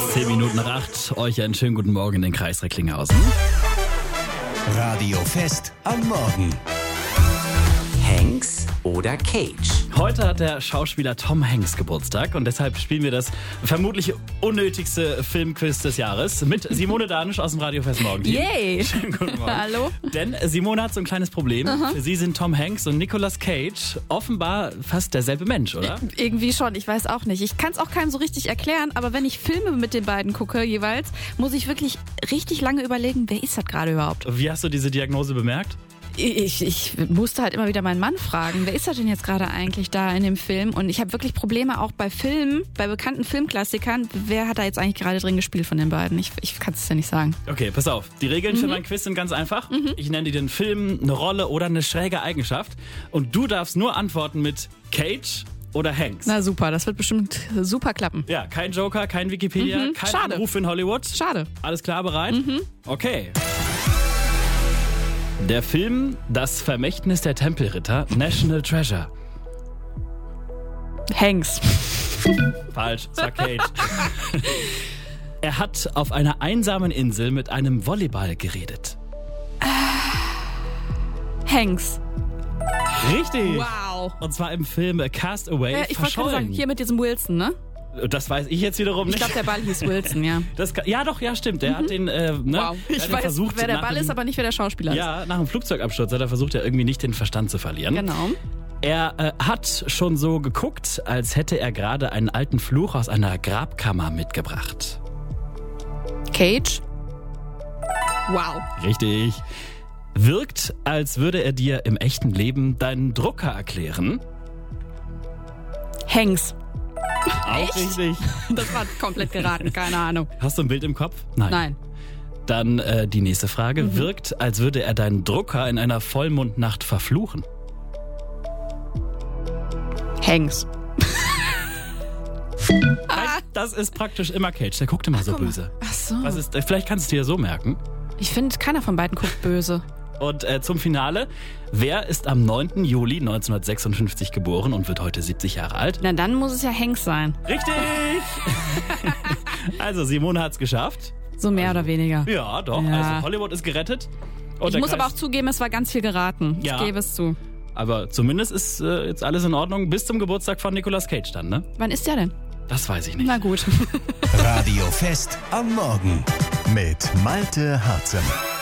10 Minuten nach 8. Euch einen schönen guten Morgen in den Kreis Recklinghausen. Radio Fest am Morgen. Hanks oder Cage? Heute hat der Schauspieler Tom Hanks Geburtstag und deshalb spielen wir das vermutlich unnötigste Filmquiz des Jahres mit Simone Danisch aus dem Radio Fest Morgen-Team. Yay! Schönen guten Morgen. Hallo? Denn Simone hat so ein kleines Problem. Für sie sind Tom Hanks und Nicolas Cage offenbar fast derselbe Mensch, oder? Irgendwie schon, ich weiß auch nicht. Ich kann es auch keinem so richtig erklären, aber wenn ich Filme mit den beiden gucke jeweils, muss ich wirklich richtig lange überlegen, wer ist das gerade überhaupt? Wie hast du diese Diagnose bemerkt? Ich musste halt immer wieder meinen Mann fragen, wer ist das denn jetzt gerade eigentlich da in dem Film? Und ich habe wirklich Probleme auch bei Filmen, bei bekannten Filmklassikern. Wer hat da jetzt eigentlich gerade drin gespielt von den beiden? Ich kann es ja nicht sagen. Okay, pass auf. Die Regeln für mein Quiz sind ganz einfach. Ich nenne dir den Film, eine Rolle oder eine schräge Eigenschaft. Und du darfst nur antworten mit Cage oder Hanks. Na super, das wird bestimmt super klappen. Ja, kein Joker, kein Wikipedia, kein Schade. Anruf in Hollywood. Schade. Alles klar, bereit? Okay. Der Film Das Vermächtnis der Tempelritter, National Treasure. Hanks. Falsch, sag Cage. Er hat auf einer einsamen Insel mit einem Volleyball geredet. Hanks. Richtig. Wow. Und zwar im Film Cast Away, Ich wollte gerade sagen, verschollen. hier mit diesem Wilson, ne? Das weiß ich jetzt wiederum Ich nicht. glaube, der Ball hieß Wilson, ja. Ja, stimmt. Der hat den, ne? Wow. Der hat Ich den weiß, versucht, wer der nach Ball dem- ist, aber nicht, wer der Schauspieler ist. Ja, nach dem Flugzeugabsturz hat er versucht, ja irgendwie nicht den Verstand zu verlieren. Genau. Er hat schon so geguckt, als hätte er gerade einen alten Fluch aus einer Grabkammer mitgebracht. Cage. Wow. Richtig. Wirkt, als würde er dir im echten Leben deinen Drucker erklären. Hanks. Auch Echt? richtig. Das war komplett geraten, keine Ahnung. Hast du ein Bild im Kopf? Nein. Dann die nächste Frage. Wirkt, als würde er deinen Drucker in einer Vollmondnacht verfluchen. Hanks. Das ist praktisch immer Cage. Der guckt immer so Guck mal. böse. Ach so. Was ist, vielleicht kannst du es dir so merken. Ich finde, keiner von beiden guckt böse. Und zum Finale. Wer ist am 9. Juli 1956 geboren und wird heute 70 Jahre alt? Na, dann muss es ja Hanks sein. Richtig! Also, Simone hat's geschafft. So mehr oder weniger. Ja, doch. Ja. Also, Hollywood ist gerettet. Und Ich der muss aber Kreis- auch zugeben, es war ganz viel geraten. Ja. Ich gebe es zu. Aber zumindest ist jetzt alles in Ordnung bis zum Geburtstag von Nicolas Cage dann, ne? Wann ist der denn? Das weiß ich nicht. Na gut. Radio Fest am Morgen mit Malte Harzen.